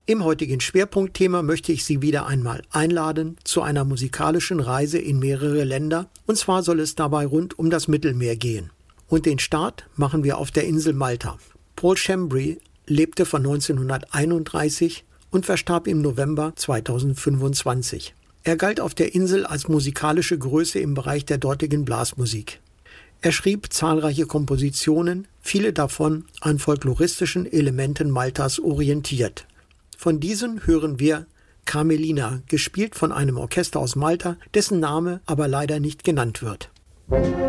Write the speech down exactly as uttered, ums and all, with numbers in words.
Im heutigen Schwerpunktthema möchte ich Sie wieder einmal einladen zu einer musikalischen Reise in mehrere Länder, und zwar soll es dabei rund um das Mittelmeer gehen. Und den Start machen wir auf der Insel Malta. Paul Chambry lebte von neunzehnhunderteinunddreißig und verstarb im November zweitausendfünfundzwanzig. Er galt auf der Insel als musikalische Größe im Bereich der dortigen Blasmusik. Er schrieb zahlreiche Kompositionen, viele davon an folkloristischen Elementen Maltas orientiert. Von diesen hören wir Carmelina, gespielt von einem Orchester aus Malta, dessen Name aber leider nicht genannt wird.